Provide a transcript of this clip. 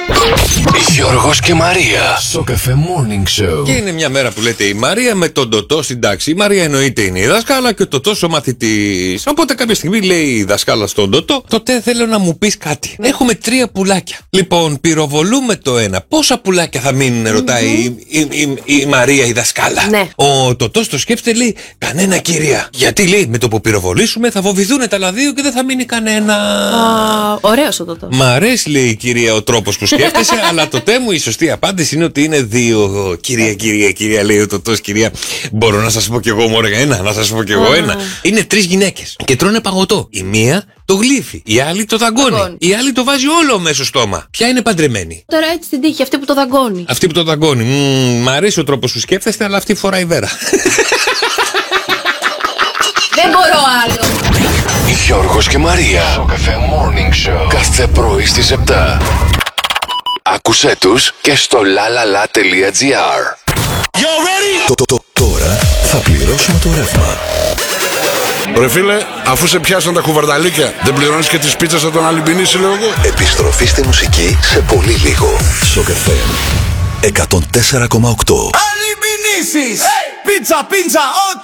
Γιώργος και Μαρία στο Cafe Morning Show. Και είναι μια μέρα που λέτε η Μαρία με τον Τωτό στην τάξη. Η Μαρία εννοείται είναι η δασκάλα και ο Τωτός ο μαθητής. Οπότε κάποια στιγμή λέει η δασκάλα στον Τωτό: τότε θέλω να μου πεις κάτι. Έχουμε 3 πουλάκια. Λοιπόν, πυροβολούμε το ένα. Πόσα πουλάκια θα μείνουν, ρωτάει η Μαρία η δασκάλα. Ναι. Ο Τωτός το σκέφτεται, λέει: κανένα, κυρία. Γιατί, λέει, με το που πυροβολήσουμε θα βοβηθούν τα άλλα 2 και δεν θα μείνει κανένα. Ωραίος ο Τωτός. Μ' αρέσει, λέει η κυρία, ο τρόπος που σκέφτεσαι, αλλά τότε μου η σωστή απάντηση είναι ότι είναι 2. Κυρία, λέει ο Τωτός, κυρία. Μπορώ να σας πω κι εγώ μόνο ένα, να σας πω κι εγώ ένα. Είναι 3 γυναίκες και τρώνε παγωτό. Η μία το γλύφει, η άλλη το δαγκώνει, η άλλη το βάζει όλο μέσα στο στόμα. Ποια είναι παντρεμένη? Τώρα έτσι την τύχη, αυτή που το δαγκώνει. Αυτή που το δαγκώνει. Μ' αρέσει ο τρόπος που σκέφτεστε, αλλά αυτή φοράει βέρα. Δεν μπορώ άλλο. Γιώργος και Μαρία στο Cafe Morning Show. Κάθε πρωί στις 7. Άκουσέ τους και στο lalala.gr. Τώρα θα πληρώσουμε το ρεύμα. Ρε φίλε, αφού σε πιάσαν τα κουβαρδαλίκια, δεν πληρώνεις και τις πίτσες θα τον αλυμπινίσει, λέω εγώ. Επιστροφή στη μουσική σε πολύ λίγο. Στο Cafe 104,8. Αλυμπινίσεις! Πίτσα, ό,τι